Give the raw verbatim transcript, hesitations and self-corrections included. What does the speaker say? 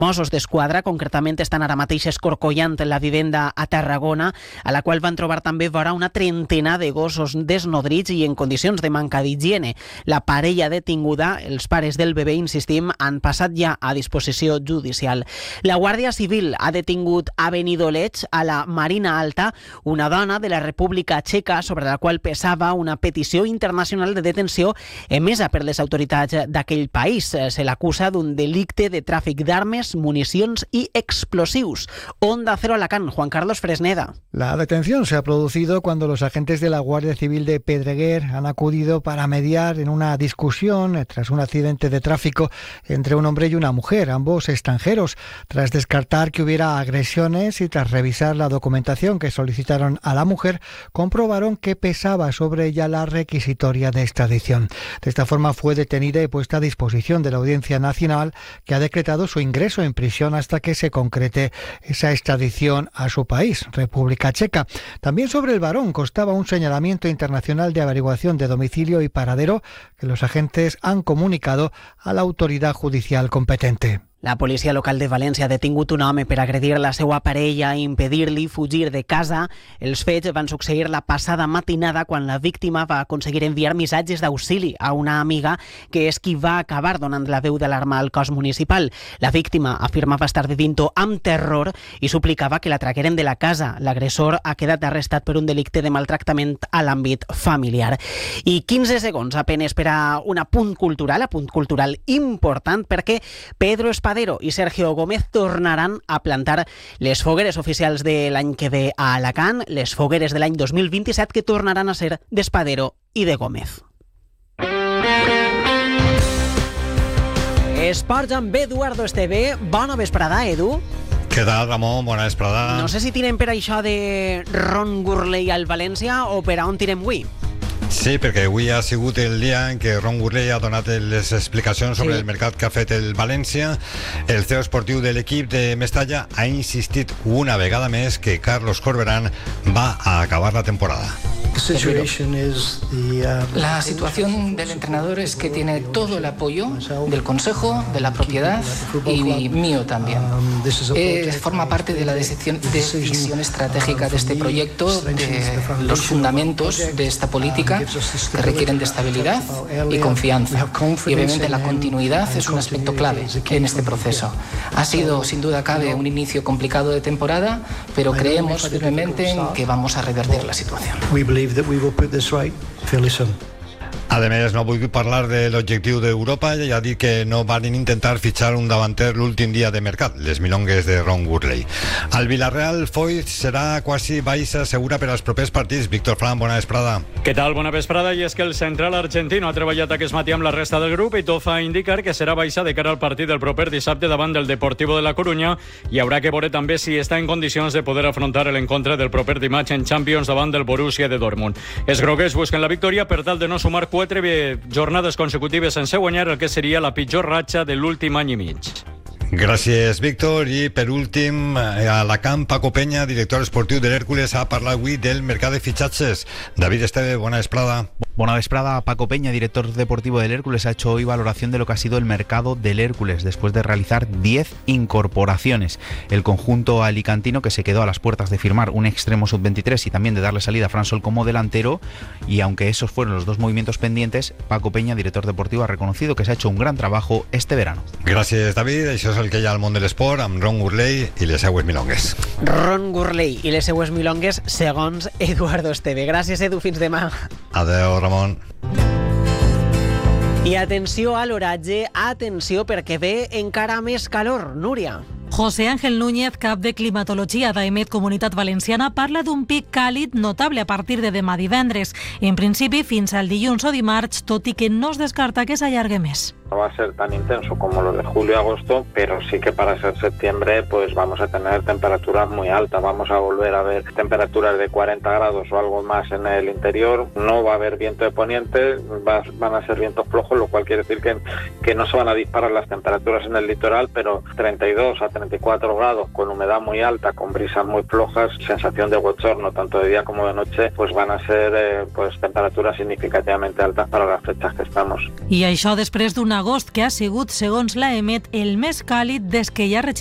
Mossos d'Esquadra, concretament, estan ara mateix escorcollant la vivenda a Tarragona, a la qual van trobar també vora una trentena de gossos desnodrits i en condicions de manca d'higiene. La parella detinguda, els pares del bebè, insistim, han passat ja a disposició judicial. La Guàrdia Civil ha detingut a Benidorm, a la Marina Alta, una dona de la República Txeca sobre la qual pesava una petició internacional de detenció emesa per les autoritats d'aquell país. Se l'acusa d'un delicte de tràfic d'armes, municions y explosivos. Onda Cero Alacant, Juan Carlos Fresneda. La detención se ha producido cuando los agentes de la Guardia Civil de Pedreguer han acudido para mediar en una discusión tras un accidente de tráfico entre un hombre y una mujer, ambos extranjeros. Tras descartar que hubiera agresiones y tras revisar la documentación que solicitaron a la mujer, comprobaron que pesaba sobre ella la requisitoria de extradición. De esta forma fue detenida y puesta a disposición de la Audiencia Nacional, que ha decretado su ingreso en prisión hasta que se concrete esa extradición a su país, República Checa. También sobre el varón constaba un señalamiento internacional de averiguación de domicilio y paradero que los agentes han comunicado a la autoridad judicial competente. La policia local de València ha detingut un home per agredir la seva parella i impedir-li fugir de casa. Els fets van succeir la passada matinada quan la víctima va aconseguir enviar missatges d'auxili a una amiga, que és qui va acabar donant la veu d'alarma al cos municipal. La víctima afirmava estar vivint-ho amb terror i suplicava que la tragueren de la casa. L'agressor ha quedat arrestat per un delicte de maltractament a l'àmbit familiar. I quinze segons apenes per a un apunt cultural, apunt cultural important, perquè Pedro Espadero i Sergio Gómez tornaran a plantar les fogueres oficials de l'any que ve a Alacant, les fogueres de l'any dos mil vint-i-set, que tornaran a ser d'Espadero i de Gómez. Esports amb Eduardo Esteve. Bona vesprada, Edu. Què tal, Ramon? Bona vesprada. No sé si tirem per això de Ron Gurley al València o per a on tirem avui. Sí, perquè avui ha sigut el dia en què Ron Gurley ha donat les explicacions sobre sí. el mercat que ha fet el València. El C E O esportiu de l'equip de Mestalla ha insistit una vegada més que Carlos Corberán va a acabar la temporada. La situación del entrenador es que tiene todo el apoyo del Consejo, de la propiedad y mío también. Eh, forma parte de la decisión, decisión estratégica de este proyecto, de los fundamentos de esta política que requieren de estabilidad y confianza. Y obviamente la continuidad es un aspecto clave en este proceso. Ha sido, sin duda cabe, un inicio complicado de temporada, pero creemos firmemente en que vamos a revertir la situación. That we will put this right fairly soon. A més, no vull parlar de l'objectiu d'Europa. Ja ha dit que no van intentar fitxar un davanter l'últim dia de mercat, les milongues de Ron Gurley. Al Villarreal, Foyt serà quasi baixa segura per als propers partits. Víctor Fran, bona vesprada. Què tal? Bona vesprada. I és que el central argentino ha treballat aquest matí amb la resta del grup i tot fa indicar que serà baixa de cara al partit del proper dissabte davant del Deportivo de la Corunya, i haurà que veure també si està en condicions de poder afrontar l'encontre del proper dimarts en Champions davant del Borussia de Dortmund. Els groguers busquen la victòria per tal de no sumar quatre jornades consecutives sense guanyar, el que seria la pitjor ratxa de l'últim any i mig. Gràcies, Víctor. I per últim, a Alacant, Paco Peña, director esportiu de l'Hércules, ha parlat avui del mercat de fitxatges. David Esteve, bona vesprada. Buena vesprada. Paco Peña, director deportivo del Hércules, ha hecho hoy valoración de lo que ha sido el mercado del Hércules después de realizar diez incorporaciones. El conjunto alicantino, que se quedó a las puertas de firmar un extremo sub veintitrés y también de darle salida a Fran Sol como delantero, y aunque esos fueron los dos movimientos pendientes, Paco Peña, director deportivo, ha reconocido que se ha hecho un gran trabajo este verano. Gràcies, David. Això és el que hi ha al món de l'esport amb Ron Gurley i les seues milongues. Ron Gurley i les seues milongues segons Eduardo Esteve. Gràcies, Edu. Fins demà. Adeu, Ramon. I atenció a l'oratge, atenció perquè ve encara més calor. Núria. José Ángel Núñez, cap de climatologia d'Aemet Comunitat Valenciana, parla d'un pic càlid notable a partir de demà divendres. En principi, fins al dilluns o dimarts, tot i que no es descarta que s'allargue més. No va a ser tan intenso como los de julio y agosto, pero sí que para ser septiembre pues vamos a tener temperaturas muy altas. Vamos a volver a ver temperaturas de cuarenta grados o algo más en el interior. No va a haber viento de poniente, va, van a ser vientos flojos, lo cual quiere decir que, que no se van a disparar las temperaturas en el litoral, pero treinta y dos a treinta y cuatro grados con humedad muy alta, con brisas muy flojas, sensación de bochorno tanto de día como de noche, pues van a ser eh, pues temperaturas significativamente altas para las fechas que estamos. I això després d'una d'agost, que ha sigut, segons l'A E M E T, el més càlid des que hi ha